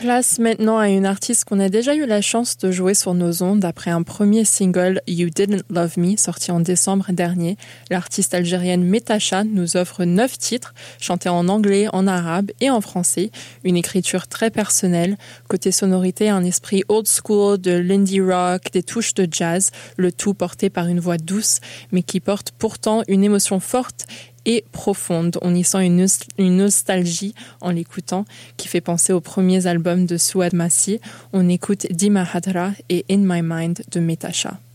Place maintenant à une artiste qu'on a déjà eu la chance de jouer sur nos ondes après un premier single You Didn't Love Me sorti en décembre dernier. L'artiste algérienne Métacha nous offre 9 titres chantés en anglais, en arabe et en français. Une écriture très personnelle. Côté sonorité, un esprit old school, de l'indie rock, des touches de jazz, le tout porté par une voix douce mais qui porte pourtant une émotion forte et profonde. On y sent une nostalgie en l'écoutant qui fait penser aux premiers albums de Souad Massi. On écoute Dima Hadra et In My Mind de Métacha.